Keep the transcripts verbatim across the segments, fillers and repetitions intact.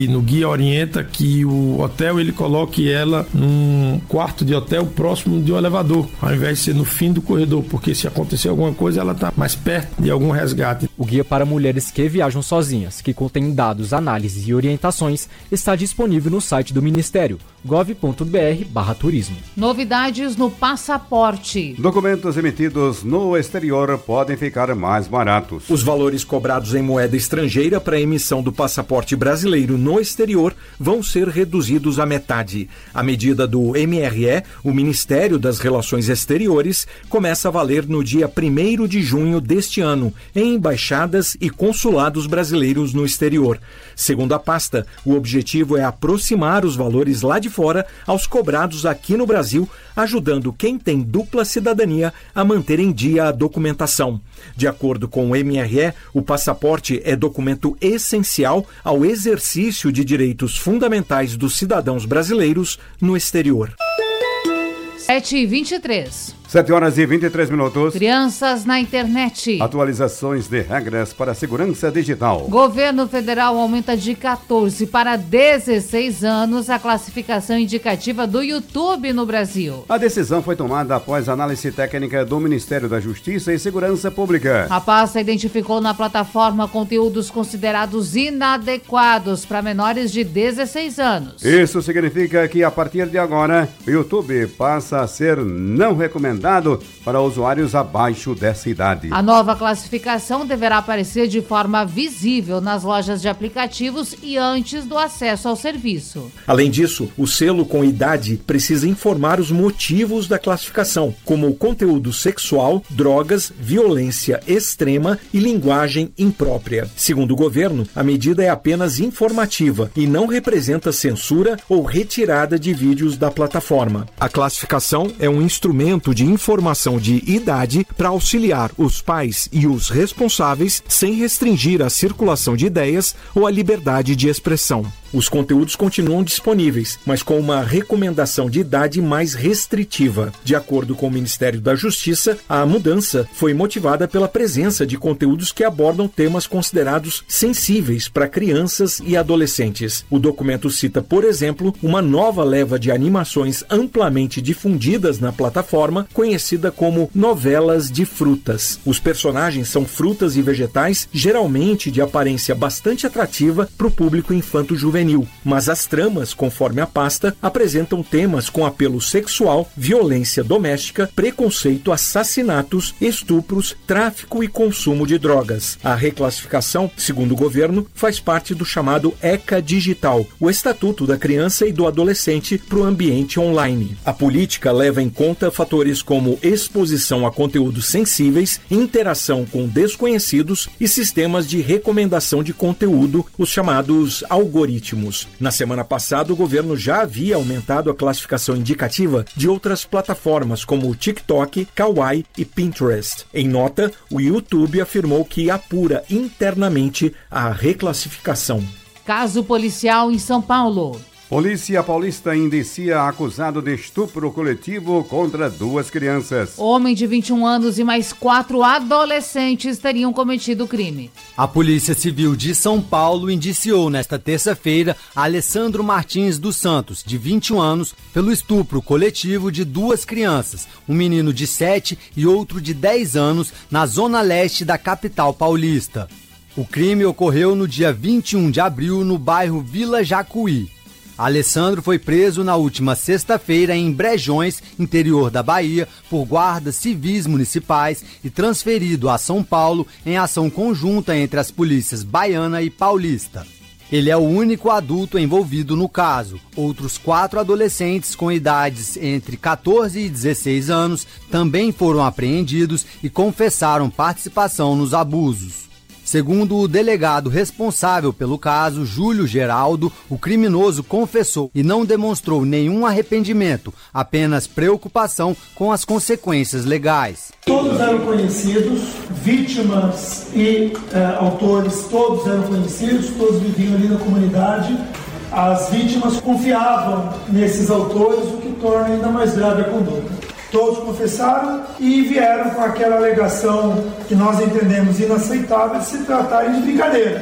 E no guia orienta que o hotel ele coloque ela num quarto de hotel próximo de um elevador, ao invés de ser no fim do corredor, porque se acontecer alguma coisa ela está mais perto de algum resgate. O guia para mulheres que viajam sozinhas, que contém dados, análises e orientações, está disponível no site do Ministério, gov ponto br barra turismo. Novidades no passaporte. Documentos emitidos no exterior podem ficar mais baratos. Os valores cobrados em moeda estrangeira para a emissão do passaporte brasileiro no exterior vão ser reduzidos à metade. A medida do M R E, o Ministério das Relações Exteriores, começa a valer no dia primeiro de junho deste ano, em embaixadas e consulados brasileiros no exterior. Segundo a pasta, o objetivo é aproximar os valores lá de fora aos cobrados aqui no Brasil, ajudando quem tem dupla cidadania a manter em dia a documentação. De acordo com o M R E, o passaporte é documento essencial ao exercício de direitos fundamentais dos cidadãos brasileiros no exterior. sete e vinte e três. sete horas e vinte e três minutos. Crianças na internet. Atualizações de regras para a segurança digital. Governo federal aumenta de catorze para dezesseis anos a classificação indicativa do YouTube no Brasil. A decisão foi tomada após análise técnica do Ministério da Justiça e Segurança Pública. A pasta identificou na plataforma conteúdos considerados inadequados para menores de dezesseis anos. Isso significa que a partir de agora, o YouTube passa a ser não recomendado para usuários abaixo dessa idade. A nova classificação deverá aparecer de forma visível nas lojas de aplicativos e antes do acesso ao serviço. Além disso, o selo com idade precisa informar os motivos da classificação, como conteúdo sexual, drogas, violência extrema e linguagem imprópria. Segundo o governo, a medida é apenas informativa e não representa censura ou retirada de vídeos da plataforma. A classificação é um instrumento de informação de idade para auxiliar os pais e os responsáveis sem restringir a circulação de ideias ou a liberdade de expressão. Os conteúdos continuam disponíveis, mas com uma recomendação de idade mais restritiva. De acordo com o Ministério da Justiça, a mudança foi motivada pela presença de conteúdos que abordam temas considerados sensíveis para crianças e adolescentes. O documento cita, por exemplo, uma nova leva de animações amplamente difundidas na plataforma, conhecida como novelas de frutas. Os personagens são frutas e vegetais, geralmente de aparência bastante atrativa para o público infanto-juvenil. Mas as tramas, conforme a pasta, apresentam temas com apelo sexual, violência doméstica, preconceito, assassinatos, estupros, tráfico e consumo de drogas. A reclassificação, segundo o governo, faz parte do chamado ECA Digital, o Estatuto da Criança e do Adolescente para o ambiente online. A política leva em conta fatores como exposição a conteúdos sensíveis, interação com desconhecidos e sistemas de recomendação de conteúdo, os chamados algoritmos. Na semana passada, o governo já havia aumentado a classificação indicativa de outras plataformas como o TikTok, Kawaii e Pinterest. Em nota, o YouTube afirmou que apura internamente a reclassificação. Caso policial em São Paulo. Polícia paulista indicia acusado de estupro coletivo contra duas crianças. Homem de vinte e um anos e mais quatro adolescentes teriam cometido o crime. A Polícia Civil de São Paulo indiciou nesta terça-feira Alessandro Martins dos Santos, de vinte e um anos, pelo estupro coletivo de duas crianças, um menino de sete e outro de dez anos, na zona leste da capital paulista. O crime ocorreu no dia vinte e um de abril no bairro Vila Jacuí. Alessandro foi preso na última sexta-feira em Brejões, interior da Bahia, por guardas civis municipais e transferido a São Paulo em ação conjunta entre as polícias baiana e paulista. Ele é o único adulto envolvido no caso. Outros quatro adolescentes com idades entre quatorze e dezesseis anos também foram apreendidos e confessaram participação nos abusos. Segundo o delegado responsável pelo caso, Júlio Geraldo, o criminoso confessou e não demonstrou nenhum arrependimento, apenas preocupação com as consequências legais. Todos eram conhecidos, vítimas e eh, autores, todos eram conhecidos, todos viviam ali na comunidade. As vítimas confiavam nesses autores, o que torna ainda mais grave a conduta. Todos confessaram e vieram com aquela alegação que nós entendemos inaceitável de se tratarem de brincadeiras.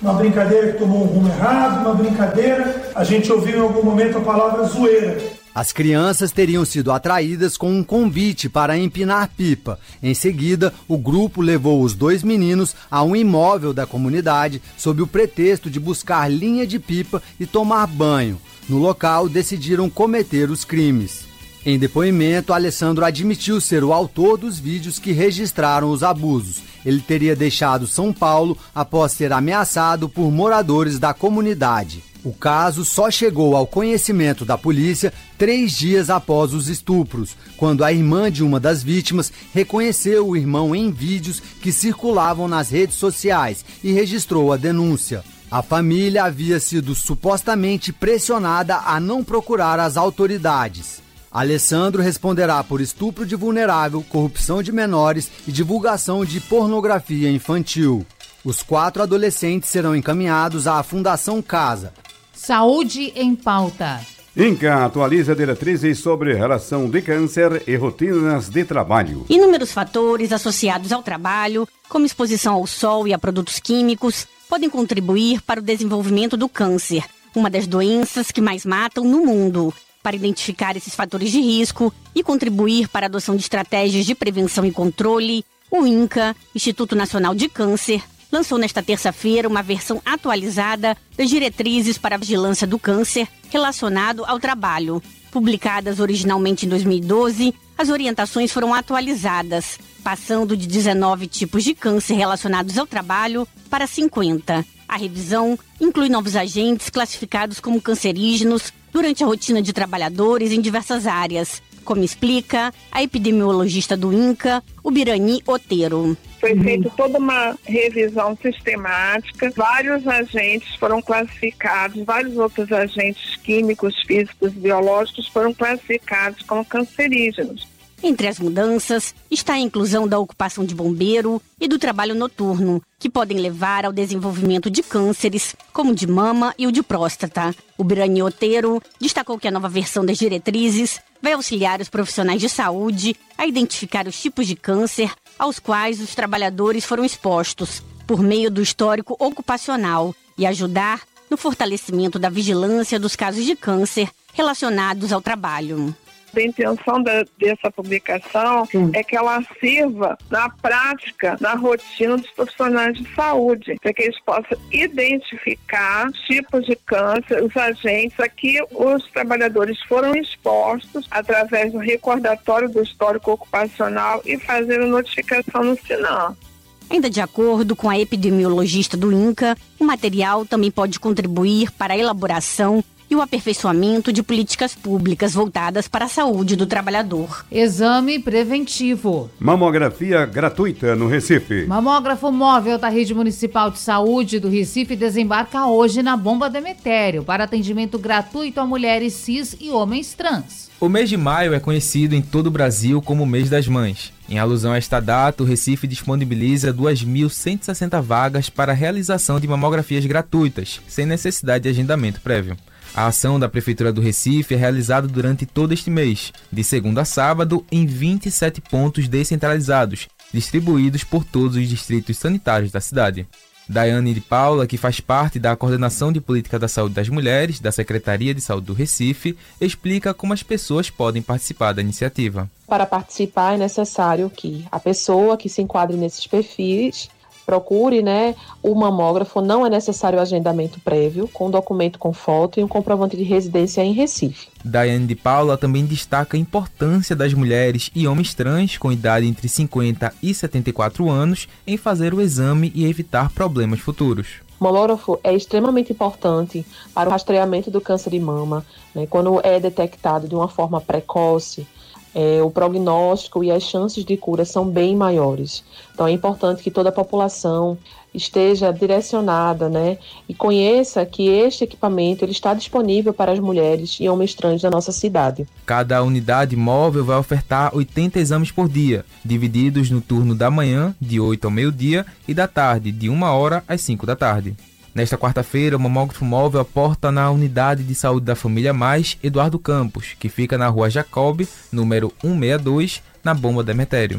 uma brincadeira que tomou um rumo errado, uma brincadeira, a gente ouviu em algum momento a palavra zoeira. As crianças teriam sido atraídas com um convite para empinar pipa. Em seguida, o grupo levou os dois meninos a um imóvel da comunidade sob o pretexto de buscar linha de pipa e tomar banho. No local, decidiram cometer os crimes. Em depoimento, Alessandro admitiu ser o autor dos vídeos que registraram os abusos. Ele teria deixado São Paulo após ser ameaçado por moradores da comunidade. O caso só chegou ao conhecimento da polícia três dias após os estupros, quando a irmã de uma das vítimas reconheceu o irmão em vídeos que circulavam nas redes sociais e registrou a denúncia. A família havia sido supostamente pressionada a não procurar as autoridades. Alessandro responderá por estupro de vulnerável, corrupção de menores e divulgação de pornografia infantil. Os quatro adolescentes serão encaminhados à Fundação Casa. Saúde em pauta. INCA atualiza diretrizes sobre relação de câncer e rotinas de trabalho. Inúmeros fatores associados ao trabalho, como exposição ao sol e a produtos químicos, podem contribuir para o desenvolvimento do câncer, uma das doenças que mais matam no mundo. Para identificar esses fatores de risco e contribuir para a adoção de estratégias de prevenção e controle, o INCA, Instituto Nacional de Câncer, lançou nesta terça-feira uma versão atualizada das diretrizes para a vigilância do câncer relacionado ao trabalho. Publicadas originalmente em dois mil e doze, as orientações foram atualizadas, passando de dezenove tipos de câncer relacionados ao trabalho para cinquenta. A revisão inclui novos agentes classificados como cancerígenos durante a rotina de trabalhadores em diversas áreas, como explica a epidemiologista do INCA, Ubirani Otero. Foi feita toda uma revisão sistemática, vários agentes foram classificados, vários outros agentes químicos, físicos e biológicos foram classificados como cancerígenos. Entre as mudanças está a inclusão da ocupação de bombeiro e do trabalho noturno, que podem levar ao desenvolvimento de cânceres, como o de mama e o de próstata. O Birani Otero destacou que a nova versão das diretrizes vai auxiliar os profissionais de saúde a identificar os tipos de câncer aos quais os trabalhadores foram expostos, por meio do histórico ocupacional, e ajudar no fortalecimento da vigilância dos casos de câncer relacionados ao trabalho. A intenção da, dessa publicação Sim. é que ela sirva na prática, na rotina dos profissionais de saúde, para que eles possam identificar tipos de câncer, os agentes a que os trabalhadores foram expostos através do recordatório do histórico ocupacional e fazer a notificação no SINAM. Ainda de acordo com a epidemiologista do INCA, o material também pode contribuir para a elaboração e o aperfeiçoamento de políticas públicas voltadas para a saúde do trabalhador. Exame preventivo. Mamografia gratuita no Recife. Mamógrafo móvel da Rede Municipal de Saúde do Recife desembarca hoje na Bomba Demetério para atendimento gratuito a mulheres cis e homens trans. O mês de maio é conhecido em todo o Brasil como o mês das mães. Em alusão a esta data, o Recife disponibiliza duas mil cento e sessenta vagas para a realização de mamografias gratuitas, sem necessidade de agendamento prévio. A ação da Prefeitura do Recife é realizada durante todo este mês, de segunda a sábado, em vinte e sete pontos descentralizados, distribuídos por todos os distritos sanitários da cidade. Daiane de Paula, que faz parte da Coordenação de Política da Saúde das Mulheres, da Secretaria de Saúde do Recife, explica como as pessoas podem participar da iniciativa. Para participar é necessário que a pessoa que se enquadre nesses perfis procure, né, o mamógrafo. Não é necessário agendamento prévio, com documento com foto e um comprovante de residência em Recife. Daiane de Paula também destaca a importância das mulheres e homens trans com idade entre cinquenta e setenta e quatro anos em fazer o exame e evitar problemas futuros. O mamógrafo é extremamente importante para o rastreamento do câncer de mama, né, quando é detectado de uma forma precoce. É, o prognóstico e as chances de cura são bem maiores. Então é importante que toda a população esteja direcionada, né, e conheça que este equipamento ele está disponível para as mulheres e homens trans da nossa cidade. Cada unidade móvel vai ofertar oitenta exames por dia, divididos no turno da manhã, de oito ao meio-dia, e da tarde, de uma hora às cinco da tarde. Nesta quarta-feira, o mamógrafo móvel aporta na Unidade de Saúde da Família Mais, Eduardo Campos, que fica na Rua Jacob, número cento e sessenta e dois, na Bomba Demetério.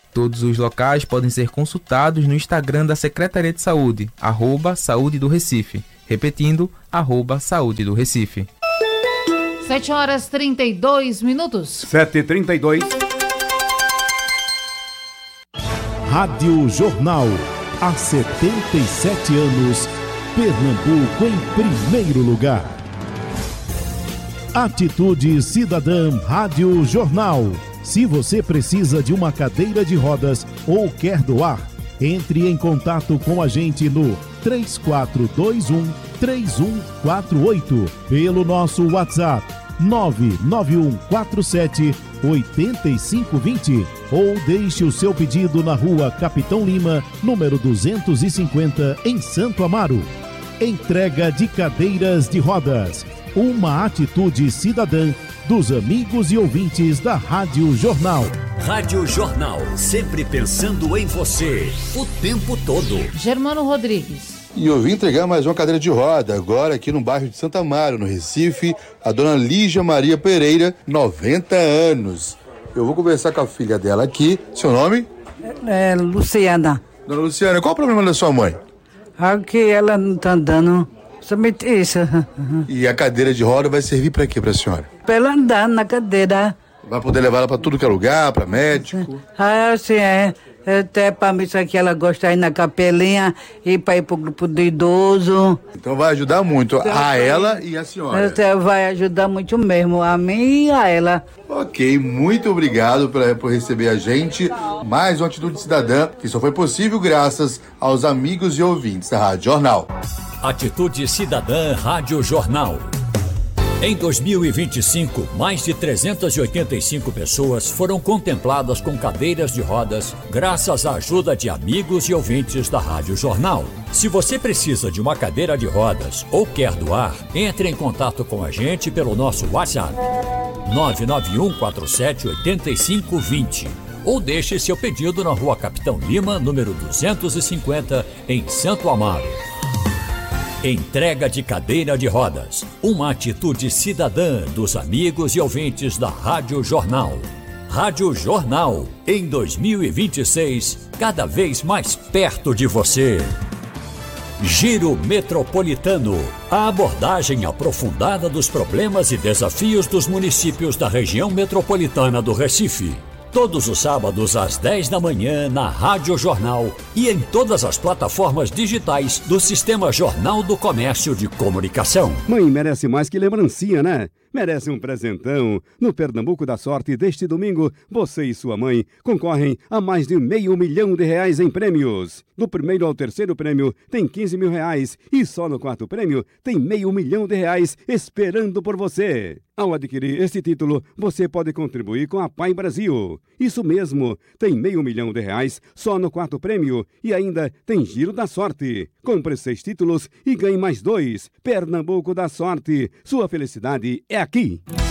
Todos os locais podem ser consultados no Instagram da Secretaria de Saúde, arroba Saúde do Recife. Repetindo, arroba Saúde do Recife. sete horas e trinta e dois minutos. sete e trinta e dois. Rádio Jornal. Há setenta e sete anos, Pernambuco em primeiro lugar. Atitude Cidadã Rádio Jornal. Se você precisa de uma cadeira de rodas ou quer doar, entre em contato com a gente no três quatro dois um, três um quatro oito, pelo nosso WhatsApp nove nove um quatro sete, oito cinco dois zero ou deixe o seu pedido na rua Capitão Lima, número duzentos e cinquenta, em Santo Amaro. Entrega de cadeiras de rodas. Uma atitude cidadã dos amigos e ouvintes da Rádio Jornal. Rádio Jornal, sempre pensando em você, o tempo todo. Germano Rodrigues. E eu vim entregar mais uma cadeira de roda, agora aqui no bairro de Santa Amaro, no Recife, a dona Lígia Maria Pereira, noventa anos. Eu vou conversar com a filha dela aqui. Seu nome? É, Luciana. Dona Luciana, qual o problema da sua mãe? Aqui ela não tá andando, somente isso. E a cadeira de roda vai servir para quê para a senhora? Para ela andar na cadeira. Vai poder levar ela para tudo que é lugar, para médico? Ah, sim, é. Até para missa que ela gosta de ir na capelinha e para ir para o grupo do idoso. Então vai ajudar muito a ela e a senhora. Até vai ajudar muito mesmo, a mim e a ela. Ok, muito obrigado por, por receber a gente. Mais uma Atitude Cidadã que só foi possível graças aos amigos e ouvintes da Rádio Jornal. Atitude Cidadã Rádio Jornal. Em dois mil e vinte e cinco, mais de trezentas e oitenta e cinco pessoas foram contempladas com cadeiras de rodas graças à ajuda de amigos e ouvintes da Rádio Jornal. Se você precisa de uma cadeira de rodas ou quer doar, entre em contato com a gente pelo nosso WhatsApp nove nove um quatro sete, oito cinco dois zero ou deixe seu pedido na rua Capitão Lima, número duzentos e cinquenta, em Santo Amaro. Entrega de cadeira de rodas. Uma atitude cidadã dos amigos e ouvintes da Rádio Jornal. Rádio Jornal, em dois mil e vinte e seis, cada vez mais perto de você. Giro Metropolitano. A abordagem aprofundada dos problemas e desafios dos municípios da região metropolitana do Recife. Todos os sábados às dez da manhã na Rádio Jornal e em todas as plataformas digitais do Sistema Jornal do Comércio de Comunicação. Mãe merece mais que lembrancinha, né? Merece um presentão. No Pernambuco da Sorte deste domingo, você e sua mãe concorrem a mais de meio milhão de reais em prêmios. Do primeiro ao terceiro prêmio tem quinze mil reais e só no quarto prêmio tem meio milhão de reais esperando por você. Ao adquirir esse título, você pode contribuir com a Pai Brasil. Isso mesmo, tem meio milhão de reais só no quarto prêmio e ainda tem Giro da Sorte. Compre seis títulos e ganhe mais dois. Pernambuco da Sorte, sua felicidade é aqui.